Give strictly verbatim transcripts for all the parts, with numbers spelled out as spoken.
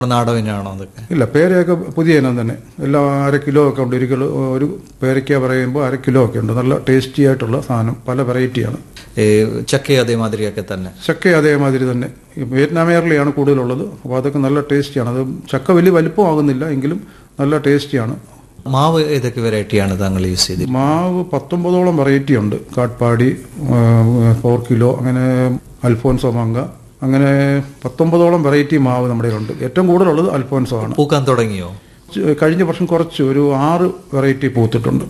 നാടോ ഇനാണോ അതൊക്കെ? ഇല്ല, പേരയൊക്കെ പുതിയ ഇനം തന്നെ. എല്ലാം അര കിലോ ഒക്കെ ഉണ്ട്. ഒരു കിലോ ഒരു പേരയ്ക്ക പറയുമ്പോൾ അര കിലോ ഒക്കെ ഉണ്ട്. നല്ല ടേസ്റ്റി ആയിട്ടുള്ള സാധനം. പല വെറൈറ്റിയാണ്. ചക്ക അതേമാതിരിയൊക്കെ തന്നെ? ചക്ക അതേമാതിരി തന്നെ. വിയറ്റ്നാമേറിലെയാണ് കൂടുതലുള്ളത്. അപ്പോൾ അതൊക്കെ നല്ല ടേസ്റ്റിയാണ്. അത് ചക്ക വലിയ വലിപ്പമാകുന്നില്ല എങ്കിലും നല്ല ടേസ്റ്റിയാണ്. മാവ് ഏതൊക്കെ വെറൈറ്റിയാണ് താങ്കൾ യൂസ് ചെയ്തത്? മാവ് പത്തൊമ്പതോളം വെറൈറ്റി ഉണ്ട്. കാട്ട്പാടി, ഫോർ കിലോ, അങ്ങനെ അൽഫോൻസോ മാങ്ക, അങ്ങനെ പത്തൊമ്പതോളം വെറൈറ്റി മാവ് നമ്മുടെ ഉണ്ട്. ഏറ്റവും കൂടുതലുള്ളത് അൽഫോൻസോ ആണ്. പൂക്കാൻ തുടങ്ങിയോ? കഴിഞ്ഞ വർഷം കുറച്ച് ഒരു ആറ് വെറൈറ്റി പൂത്തിട്ടുണ്ട്.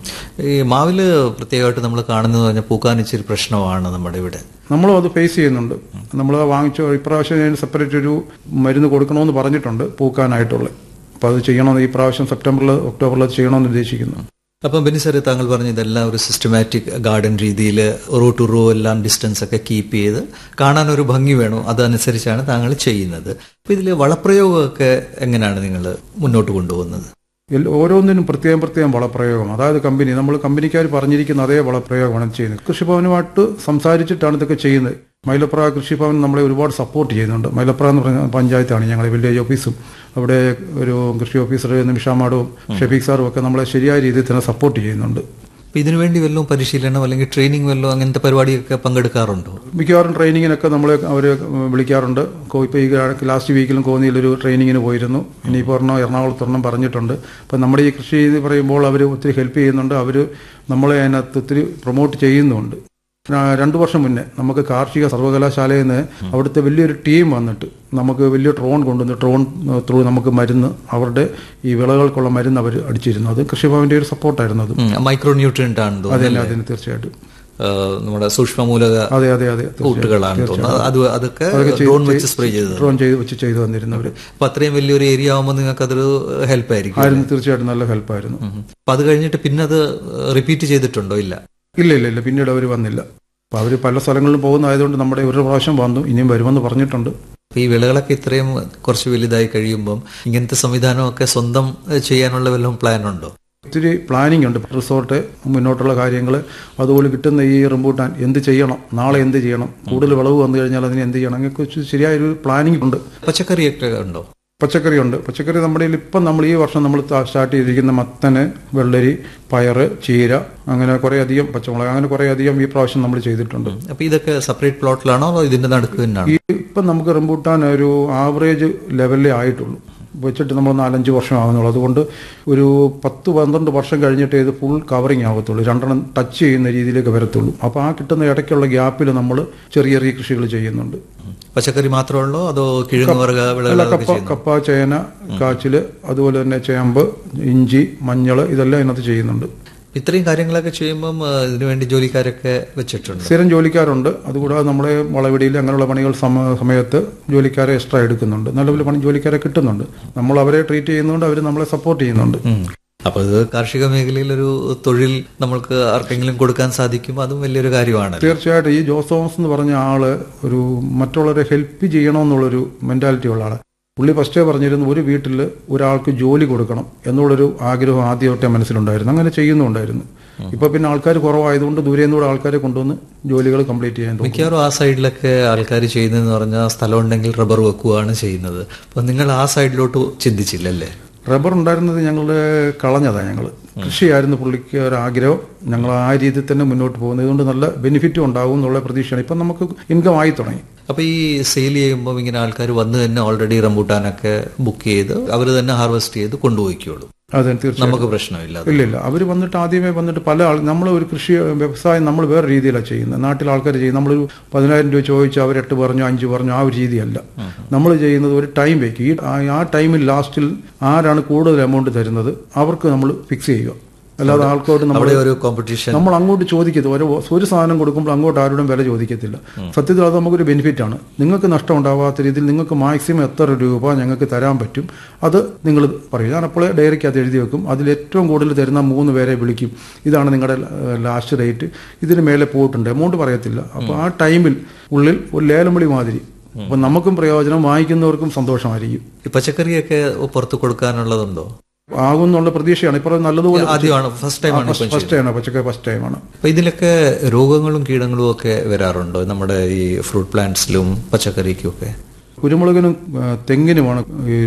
ഈ മാവില് പ്രത്യേകമായിട്ട് നമ്മൾ കാണുന്നത് പറഞ്ഞാൽ പൂക്കാൻ ഇച്ചിരി പ്രശ്നമാണ് നമ്മുടെ ഇവിടെ. നമ്മളും അത് ഫേസ് ചെയ്യുന്നുണ്ട്. നമ്മൾ വാങ്ങിച്ച ഇപ്രാവശ്യം സെപ്പറേറ്റ് ഒരു മരുന്ന് കൊടുക്കണമെന്ന് പറഞ്ഞിട്ടുണ്ട് പൂക്കാനായിട്ടുള്ള. അപ്പോൾ അത് ചെയ്യണമെന്ന് ഈ പ്രാവശ്യം സെപ്റ്റംബറിൽ ഒക്ടോബറിൽ അത് ചെയ്യണമെന്ന് ഉദ്ദേശിക്കുന്നു. അപ്പം ബെന്നി സാർ, താങ്കൾ പറഞ്ഞ ഇതെല്ലാം ഒരു സിസ്റ്റമാറ്റിക് ഗാർഡൻ രീതിയിൽ റോ ടു റോ എല്ലാം ഡിസ്റ്റൻസ് ഒക്കെ കീപ്പ് ചെയ്ത് കാണാൻ ഒരു ഭംഗി വേണം. അതനുസരിച്ചാണ് താങ്കൾ ചെയ്യുന്നത്. അപ്പോൾ ഇതിൽ വളപ്രയോഗമൊക്കെ എങ്ങനെയാണ് നിങ്ങൾ മുന്നോട്ട് കൊണ്ടുപോകുന്നത്? ഓരോന്നിനും പ്രത്യേകം പ്രത്യേകം വളപ്രയോഗം. അതായത് കമ്പനി നമ്മൾ കമ്പനിക്കാർ പറഞ്ഞിരിക്കുന്ന അതേ വളപ്രയോഗമാണ് ചെയ്യുന്നത്. കൃഷിഭവനുമായിട്ട് സംസാരിച്ചിട്ടാണ് ഇതൊക്കെ ചെയ്യുന്നത്. മൈലപ്ര കൃഷിഭവൻ നമ്മളെ ഒരുപാട് സപ്പോർട്ട് ചെയ്യുന്നുണ്ട്. മൈലപ്ര എന്ന് പറഞ്ഞ പഞ്ചായത്താണ് ഞങ്ങളെ വില്ലേജ് ഓഫീസും. അവിടെ ഒരു കൃഷി ഓഫീസർ നിമിഷാമാടും ഷെഫീഖ് സാറും ഒക്കെ നമ്മളെ ശരിയായ രീതിയിൽ തന്നെ സപ്പോർട്ട് ചെയ്യുന്നുണ്ട്. ഇതിനുവേണ്ടി വല്ലതും പരിശീലനം അല്ലെങ്കിൽ ട്രെയിനിങ് വല്ലതും അങ്ങനത്തെ പരിപാടിയൊക്കെ പങ്കെടുക്കാറുണ്ടോ? മിക്കവാറും ട്രെയിനിങ്ങിനൊക്കെ നമ്മളെ അവർ വിളിക്കാറുണ്ട്. ഇപ്പോൾ ഈ ലാസ്റ്റ് വീക്കിലും കോന്നിയിലൊരു ട്രെയിനിങ്ങിന് പോയിരുന്നു. ഇനിയിപ്പോൾ ഒരെണ്ണം എറണാകുളത്തൊരെണ്ണം പറഞ്ഞിട്ടുണ്ട്. അപ്പം നമ്മുടെ ഈ കൃഷി ഇത് പറയുമ്പോൾ അവർ ഒത്തിരി ഹെൽപ്പ് ചെയ്യുന്നുണ്ട്. അവർ നമ്മളെ അതിനകത്ത് ഒത്തിരി പ്രൊമോട്ട് ചെയ്യുന്നുണ്ട്. രണ്ടു വർഷം മുന്നേ നമുക്ക് കാർഷിക സർവകലാശാലയിൽ നിന്ന് അവിടുത്തെ വലിയൊരു ടീം വന്നിട്ട് നമുക്ക് വലിയ ഡ്രോൺ കൊണ്ടുവന്ന് ഡ്രോൺ ത്രൂ നമുക്ക് മരുന്ന് അവരുടെ ഈ വിളകൾക്കുള്ള മരുന്ന് അവർ അടിച്ചിരുന്നു. അത് കൃഷിഭവന്റെ ഒരു സപ്പോർട്ടായിരുന്നു. അത് മൈക്രോ ന്യൂട്രിയന്റ് ആണ്. അതെ, അതിന് തീർച്ചയായിട്ടും നമ്മുടെ സൂക്ഷ്മമൂലക അതെ അതെ അതെ കൂട്ടുകളാണ്. അതൊക്കെ ഡ്രോൺ വെച്ച് സ്പ്രേ ചെയ്ത് ഡ്രോൺ ചെയ്ത് വെച്ച് ചെയ്തു വന്നിരുന്നവർ. അപ്പൊ അത്രയും വലിയൊരു ഏരിയ ആകുമ്പോൾ നിങ്ങൾക്ക് അതൊരു ഹെൽപ്പ് ആയിരിക്കും. ആയിരുന്നു, തീർച്ചയായിട്ടും നല്ല ഹെൽപ്പായിരുന്നു. അപ്പൊ അത് കഴിഞ്ഞിട്ട് പിന്നെ അത് റിപ്പീറ്റ് ചെയ്തിട്ടുണ്ടോ? ഇല്ല ഇല്ല ഇല്ല ഇല്ല പിന്നീട് അവർ വന്നില്ല. അപ്പോൾ അവർ പല സ്ഥലങ്ങളിലും പോകുന്നതായതുകൊണ്ട് നമ്മുടെ ഒരു പ്രാവശ്യം വന്നു, ഇനിയും വരുമെന്ന് പറഞ്ഞിട്ടുണ്ട്. ഈ വിളകളൊക്കെ ഇത്രയും കുറച്ച് വലുതായി കഴിയുമ്പം ഇങ്ങനത്തെ സംവിധാനമൊക്കെ സ്വന്തം ചെയ്യാനുള്ള വല്ലതും പ്ലാൻ ഉണ്ടോ? ഒത്തിരി പ്ലാനിങ് ഉണ്ട്. റിസോർട്ട്, മുന്നോട്ടുള്ള കാര്യങ്ങൾ, അതുപോലെ കിട്ടുന്ന ഈ റംബൂട്ടാൻ എന്ത് ചെയ്യണം, നാളെ എന്ത് ചെയ്യണം, കൂടുതൽ വിളവ് വന്നു കഴിഞ്ഞാൽ അതിന് എന്ത് ചെയ്യണം, അങ്ങനെയൊക്കെ ശരിയായൊരു പ്ലാനിങ് ഉണ്ട്. പച്ചക്കറിയൊക്കെ ഉണ്ടോ? പച്ചക്കറി ഉണ്ട്. പച്ചക്കറി നമ്മുടെ ഇപ്പം നമ്മൾ ഈ വർഷം നമ്മൾ സ്റ്റാർട്ട് ചെയ്തിരിക്കുന്ന മത്തന്, വെള്ളരി, പയറ്, ചീര, അങ്ങനെ കുറേ അധികം പച്ചമുളക്, അങ്ങനെ കുറേ അധികം ഈ പ്രാവശ്യം നമ്മൾ ചെയ്തിട്ടുണ്ട്. അപ്പോൾ ഇതൊക്കെ സെപ്പറേറ്റ് പ്ലോട്ടിലാണോ അതോ ഇതിന്റെ നടുക്ക് തന്നെയാണോ? ഈ ഇപ്പം നമുക്ക് റംബൂട്ടാൻ ഒരു ആവറേജ് ലെവലിലേ ആയിട്ടുള്ളൂ. വെച്ചിട്ട് നമ്മൾ നാലഞ്ച് വർഷം ആകുന്നുള്ളൂ. അതുകൊണ്ട് ഒരു പത്ത് പന്ത്രണ്ട് വർഷം കഴിഞ്ഞിട്ട് ഇത് ഫുൾ കവറിങ് ആകത്തുള്ളൂ. രണ്ടെണ്ണം ടച്ച് ചെയ്യുന്ന രീതിയിലേക്ക് വരത്തുള്ളൂ. അപ്പോൾ ആ കിട്ടുന്ന ഇടയ്ക്കുള്ള ഗ്യാപ്പിൽ നമ്മൾ ചെറിയ ചെറിയ കൃഷികൾ ചെയ്യുന്നുണ്ട്. പച്ചക്കറി മാത്രമേ ഉള്ളൂ അതോ കിഴങ്ങുവർഗ വിളകൾ? കപ്പ, കപ്പ, ചേന, കാച്ചില്, അതുപോലെ തന്നെ ചേമ്പ്, ഇഞ്ചി, മഞ്ഞള്, ഇതെല്ലാം ഇതിനകത്ത് ചെയ്യുന്നുണ്ട്. ഇത്രയും കാര്യങ്ങളൊക്കെ ചെയ്യുമ്പം ഇതിനുവേണ്ടി ജോലിക്കാരൊക്കെ വെച്ചിട്ടുണ്ട്? സ്ഥിരം ജോലിക്കാരുണ്ട്. അതുകൂടാതെ നമ്മളെ വളവിടിയിൽ അങ്ങനെയുള്ള പണികൾ സമയത്ത് ജോലിക്കാരെ എക്സ്ട്രാ എടുക്കുന്നുണ്ട്. നല്ലപോലെ പണി ജോലിക്കാരെ കിട്ടുന്നുണ്ട്. നമ്മൾ അവരെ ട്രീറ്റ് ചെയ്യുന്നതുകൊണ്ട് അവർ നമ്മളെ സപ്പോർട്ട് ചെയ്യുന്നുണ്ട്. അപ്പോൾ ഇത് കാർഷിക മേഖലയിൽ ഒരു തൊഴിൽ നമ്മൾക്ക് ആർക്കെങ്കിലും കൊടുക്കാൻ സാധിക്കുമ്പോൾ അതും വലിയൊരു കാര്യമാണ്. തീർച്ചയായിട്ടും. ഈ ജോസ് തോമസ് എന്ന് പറഞ്ഞ ആള് ഒരു മറ്റുള്ളവരെ ഹെൽപ്പ് ചെയ്യണമെന്നുള്ളൊരു മെന്റാലിറ്റി ഉള്ള ആള്. പുള്ളി ഫസ്റ്റേ പറഞ്ഞിരുന്നു ഒരു വീട്ടിൽ ഒരാൾക്ക് ജോലി കൊടുക്കണം എന്നുള്ളൊരു ആഗ്രഹം ആദ്യമൊക്കെ മനസ്സിലുണ്ടായിരുന്നു. അങ്ങനെ ചെയ്യുന്നുണ്ടായിരുന്നു. ഇപ്പൊ പിന്നെ ആൾക്കാർ കുറവായതുകൊണ്ട് ദൂരെ നിന്നൂടെ ആൾക്കാരെ കൊണ്ടുവന്ന് ജോലികൾ കംപ്ലീറ്റ് ചെയ്യാൻ തോന്നുന്നു. മിക്കവാറും ആ സൈഡിലൊക്കെ ആൾക്കാർ ചെയ്യുന്നതെന്ന് പറഞ്ഞാൽ സ്ഥലം ഉണ്ടെങ്കിൽ റബ്ബർ വെക്കുകയാണ് ചെയ്യുന്നത്. അപ്പൊ നിങ്ങൾ ആ സൈഡിലോട്ട് ചിന്തിച്ചില്ലല്ലേ? റബ്ബർ ഉണ്ടായിരുന്നത് ഞങ്ങൾ കളഞ്ഞതാണ്. ഞങ്ങൾ കൃഷിയായിരുന്നു പുള്ളിക്ക് ഒരാഗ്രഹം. ഞങ്ങൾ ആ രീതിയിൽ തന്നെ മുന്നോട്ട് പോകുന്നത്. ഇതുകൊണ്ട് നല്ല ബെനിഫിറ്റും ഉണ്ടാവും എന്നുള്ള പ്രതീക്ഷയാണ്. ഇപ്പം നമുക്ക് ഇൻകം ആയി തുടങ്ങി. അപ്പോൾ ഈ സെയിൽ ചെയ്യുമ്പോൾ ഇങ്ങനെ ആൾക്കാർ വന്ന് തന്നെ ഓൾറെഡി റംബൂട്ടാനൊക്കെ ബുക്ക് ചെയ്ത് അവർ തന്നെ ഹാർവെസ്റ്റ് ചെയ്ത് കൊണ്ടുപോയിക്കോളും? അതെ, തീർച്ചയായും. നമുക്ക് പ്രശ്നമില്ല. ഇല്ല ഇല്ല അവർ വന്നിട്ട് ആദ്യമേ വന്നിട്ട് പല ആൾ നമ്മൾ ഒരു കൃഷി വ്യവസായം നമ്മൾ വേറെ രീതിയിലാണ് ചെയ്യുന്നത്. നാട്ടിൽ ആൾക്കാർ ചെയ്യും. നമ്മളൊരു പതിനായിരം രൂപ ചോദിച്ചാൽ അവർ എട്ട് പറഞ്ഞു, അഞ്ച് പറഞ്ഞു, ആ ഒരു രീതിയല്ല നമ്മൾ ചെയ്യുന്നത്. ഒരു ടൈം വെക്കും. ഈ ആ ടൈമിൽ ലാസ്റ്റിൽ ആരാണ് കൂടുതൽ എമൗണ്ട് തരുന്നത് അവർക്ക് നമ്മൾ ഫിക്സ് ചെയ്യുക. അല്ലാതെ ആൾക്കോട്ട് നമ്മുടെ ഒരു കോമ്പറ്റീഷൻ നമ്മൾ അങ്ങോട്ട് ചോദിക്കത്തില്ല. ഒരു ഒരു സാധനം കൊടുക്കുമ്പോൾ അങ്ങോട്ട് ആരോടും വില ചോദിക്കത്തില്ല. സത്യത്തിൽ അത് നമുക്കൊരു ബെനിഫിറ്റാണ്. നിങ്ങൾക്ക് നഷ്ടം ഉണ്ടാവാത്ത രീതിയിൽ നിങ്ങൾക്ക് മാക്സിമം എത്ര രൂപ ഞങ്ങൾക്ക് തരാൻ പറ്റും അത് നിങ്ങൾ പറയും. ഞാൻ അപ്പോൾ ഡയറിക്ക് അത് എഴുതി വെക്കും. അതിൽ ഏറ്റവും കൂടുതൽ തരുന്ന മൂന്ന് പേരെ വിളിക്കും. ഇതാണ് നിങ്ങളുടെ ലാസ്റ്റ് റേറ്റ്, ഇതിന് മേലെ പോയിട്ടുണ്ട്, എമൗണ്ട് പറയത്തില്ല. അപ്പോൾ ആ ടൈമിൽ ഉള്ളിൽ ഒരു ലേലം വിളി മാതിരി. അപ്പം നമുക്കും പ്രയോജനം, വാങ്ങിക്കുന്നവർക്കും സന്തോഷമായിരിക്കും. പച്ചക്കറിയൊക്കെ പുറത്ത് കൊടുക്കാനുള്ളതുണ്ടോ? ആകുന്നുള്ള പ്രതീക്ഷയാണ്. ഇപ്പോൾ നല്ലതുപോലെ ആദ്യമാണ് ഫസ്റ്റ് ടൈമാണ് ഫസ്റ്റ് ടൈമാണ് പച്ചക്കറി ഫസ്റ്റ് ടൈമാണ്. അപ്പൊ ഇതിലൊക്കെ രോഗങ്ങളും കീടങ്ങളും ഒക്കെ വരാറുണ്ടോ നമ്മുടെ ഈ ഫ്രൂട്ട് പ്ലാന്റ്സിലും പച്ചക്കറിക്കും ഒക്കെ? കുരുമുളകിനും തെങ്ങിനുമാണ് ഈ